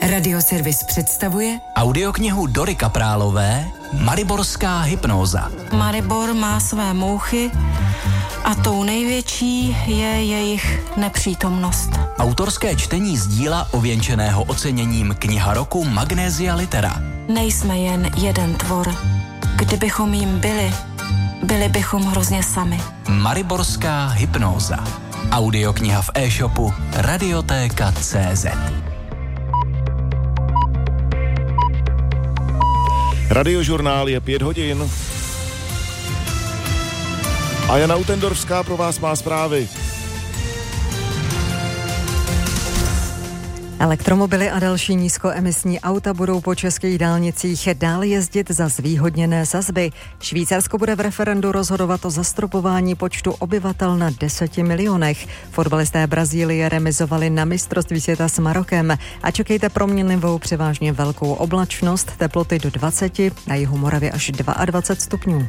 Radioservis představuje audioknihu Dory Kaprálové Mariborská hypnóza. Maribor má své mouchy a tou největší je jejich nepřítomnost. Autorské čtení z díla ověnčeného oceněním Kniha roku Magnesia Litera. Nejsme jen jeden tvor. Kdybychom jim byli bychom hrozně sami. Mariborská hypnóza. Audiokniha v e-shopu Radiotéka.cz. Radiožurnál je 5 hodin. A Jana Utendorfská pro vás má zprávy. Elektromobily a další nízkoemisní auta budou po českých dálnicích dál jezdit za zvýhodněné sazby. Švýcarsko bude v referendu rozhodovat o zastropování počtu obyvatel na 10 milionech. Fotbalisté Brazílie remizovali na mistrovství světa s Marokem a čekejte proměnlivou převážně velkou oblačnost, teploty do 20, na jihu Moravy až 22 stupňů.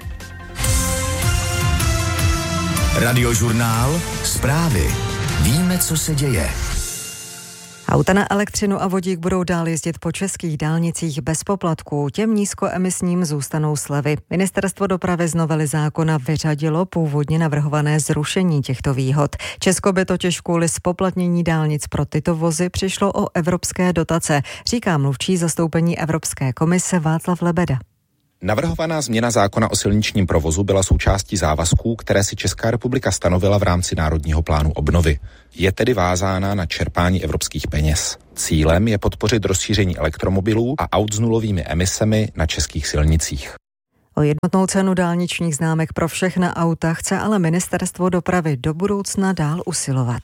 Radiožurnál, zprávy. Víme, co se děje. Auta na elektřinu a vodík budou dál jezdit po českých dálnicích bez poplatků. Těm nízkoemisním zůstanou slevy. Ministerstvo dopravy z novely zákona vyřadilo původně navrhované zrušení těchto výhod. Česko by totiž kvůli zpoplatnění dálnic pro tyto vozy přišlo o evropské dotace, říká mluvčí zastoupení Evropské komise Václav Lebeda. Navrhovaná změna zákona o silničním provozu byla součástí závazků, které si Česká republika stanovila v rámci Národního plánu obnovy. Je tedy vázána na čerpání evropských peněz. Cílem je podpořit rozšíření elektromobilů a aut s nulovými emisemi na českých silnicích. O jednotnou cenu dálničních známek pro všechna auta chce ale Ministerstvo dopravy do budoucna dál usilovat.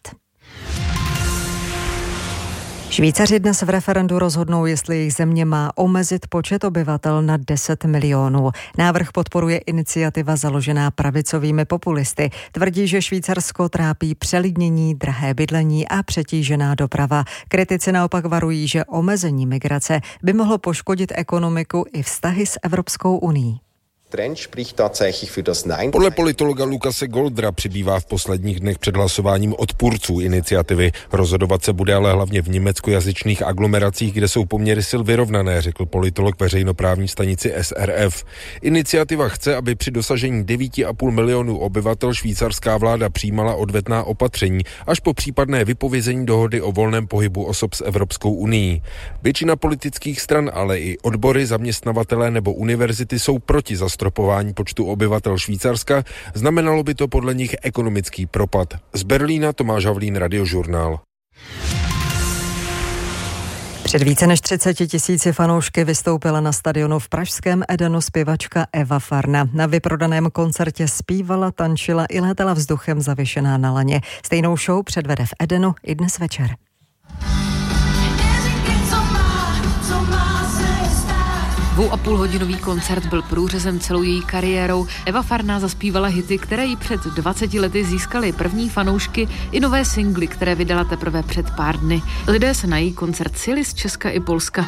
Švýcaři dnes v referendu rozhodnou, jestli jejich země má omezit počet obyvatel na 10 milionů. Návrh podporuje iniciativa založená pravicovými populisty. Tvrdí, že Švýcarsko trápí přelidnění, drahé bydlení a přetížená doprava. Kritici naopak varují, že omezení migrace by mohlo poškodit ekonomiku i vztahy s Evropskou unií. Podle politologa Lukase Goldra přibývá v posledních dnech před hlasováním odpůrců iniciativy. Rozhodovat se bude ale hlavně v německojazyčných aglomeracích, kde jsou poměry sil vyrovnané, řekl politolog veřejnoprávní stanici SRF. Iniciativa chce, aby při dosažení 9,5 milionů obyvatel švýcarská vláda přijímala odvetná opatření až po případné vypovězení dohody o volném pohybu osob s Evropskou unií. Většina politických stran, ale i odbory, zaměstnavatelé nebo univerzity jsou proti zastropování počtu obyvatel Švýcarska, znamenalo by to podle nich ekonomický propad. Z Berlína Tomáš Havlín, Radiožurnál. Před více než 30 000 fanoušky vystoupila na stadionu v pražském Edenu zpěvačka Eva Farna. Na vyprodaném koncertě zpívala, tančila i létala vzduchem zavěšená na laně. Stejnou show předvede v Edenu i dnes večer. 2,5hodinový koncert byl průřezem celou její kariérou. Eva Farná zaspívala hity, které jí před 20 lety získaly první fanoušky i nové singly, které vydala teprve před pár dny. Lidé se na její koncert sjeli z Česka i Polska.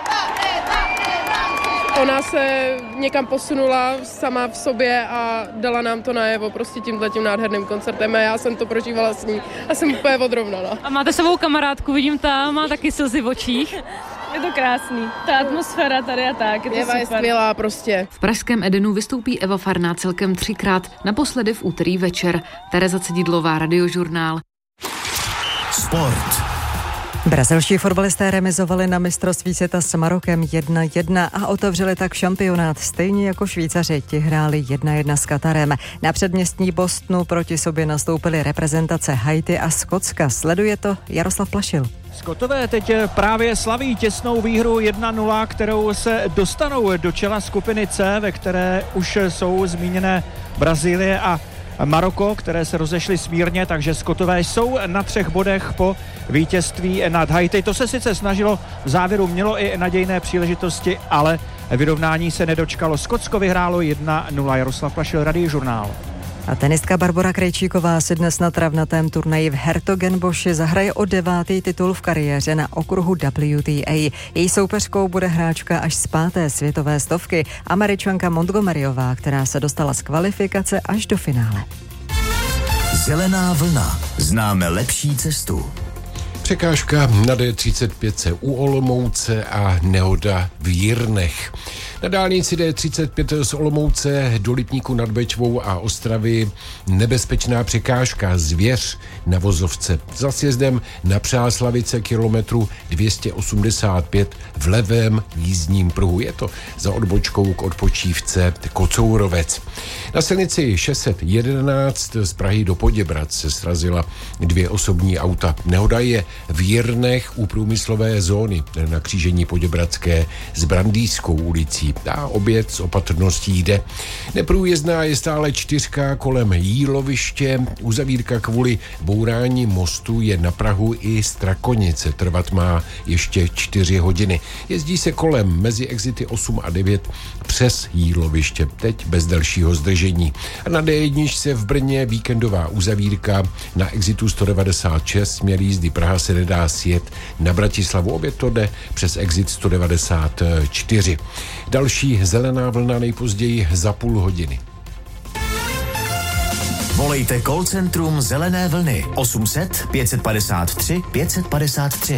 Ona se někam posunula sama v sobě a dala nám to najevo prostě tímhletím nádherným koncertem a já jsem to prožívala s ní a jsem úplně odrovnaná. A máte sebou kamarádku, vidím tam, má taky slzy v očích. Je to krásný. Ta atmosféra tady a tak, je to Eva super. Je skvělá prostě. V pražském Edenu vystoupí Eva Farná celkem 3krát, naposledy v úterý večer. Tereza Cedidlová, Radiožurnál. Sport. Brazilští fotbalisté remizovali na mistrovství světa s Marokem 1-1 a otevřeli tak šampionát. Stejně jako Švýcaři, ti hráli 1-1 s Katarem. Na předměstí Bostonu proti sobě nastoupily reprezentace Haiti a Skotska. Sleduje to Jaroslav Plašil. Skotové teď právě slaví těsnou výhru 1-0, kterou se dostanou do čela skupiny C, ve které už jsou zmíněné Brazílie a Maroko, které se rozešly smírně, takže Skotové jsou na 3 bodech po vítězství nad Haiti. To se sice snažilo, v závěru mělo i nadějné příležitosti, ale vyrovnání se nedočkalo. Skotsko vyhrálo 1-0. Jaroslav Plašil, Radiožurnál. A tenistka Barbora Krejčíková si dnes na travnatém turnaji v Hertogenboši zahraje o 9. titul v kariéře na okruhu WTA. Její soupeřkou bude hráčka až z 5. světové stovky, Američanka Montgomeryová, která se dostala z kvalifikace až do finále. Zelená vlna. Známe lepší cestu. Překážka na D35 u Olomouce a nehoda v Jirnech. Na dálnici D35 z Olomouce do Lipníku nad Bečvou a Ostravy nebezpečná překážka zvěř na vozovce. Za sjezdem na Přáslavice kilometru 285 v levém jízdním pruhu. Je to za odbočkou k odpočívce Kocourovec. Na silnici 611 z Prahy do Poděbrad se srazila 2 osobní auta. Nehoda je v Jirnech u průmyslové zóny na křížení Poděbradské s Brandýskou ulicí. A oběd s opatrností jde. Neprůjezdná je stále 4 kolem Jíloviště. Uzavírka kvůli bourání mostu je na prahu i Strakonice. Trvat má ještě 4 hodiny. Jezdí se kolem mezi exity 8 a 9 přes Jíloviště. Teď bez dalšího zdržení. A na D1 v Brně víkendová uzavírka na exitu 196 směr jízdy Praha se nedá sjet na Bratislavu. Oběd to jde přes exit 194. Další zelená vlna nejpozději za půl hodiny. Volejte call centrum Zelené vlny 800 553 553.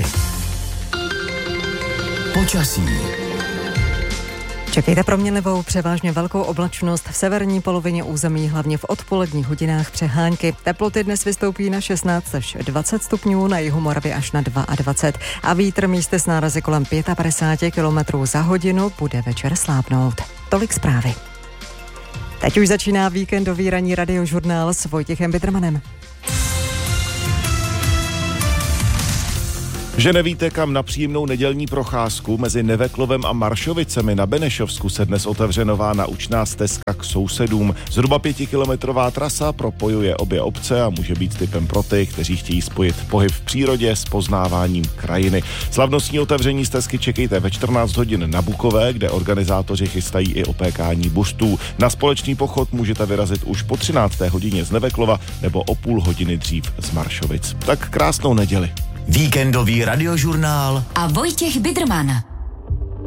Počasí. Čekejte proměnlivou, převážně velkou oblačnost v severní polovině území, hlavně v odpoledních hodinách přehánky. Teploty dnes vystoupí na 16 až 20 stupňů, na jihu Moravy až na 22 a vítr místy s nárazy kolem 55 km za hodinu bude večer slábnout. Tolik zprávy. Teď už začíná víkendový ranní radiožurnál s Vojtěchem Bidrmanem. Že nevíte, kam na příjemnou nedělní procházku mezi Neveklovem a Maršovicemi na Benešovsku se dnes otevře nová naučná stezka k sousedům. Zhruba 5kilometrová trasa propojuje obě obce a může být typem pro ty, kteří chtějí spojit pohyb v přírodě s poznáváním krajiny. Slavnostní otevření stezky čekejte ve 14 hodin na Bukové, kde organizátoři chystají i opékání buštů. Na společný pochod můžete vyrazit už po 13. hodině z Neveklova nebo o půl hodiny dřív z Maršovic. Tak krásnou neděli. Víkendový radiožurnál a Vojtěch Bidrman.